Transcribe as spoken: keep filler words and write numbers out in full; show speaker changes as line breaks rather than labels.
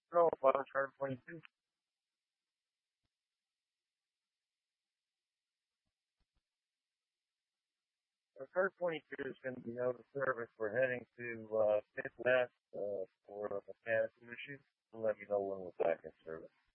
No, Bottom Chart twenty-two. Uh, Chart twenty-two is going to be out of service. We're heading to uh, Fifth West uh, for a mechanical issue. We'll let you know when we're back in service.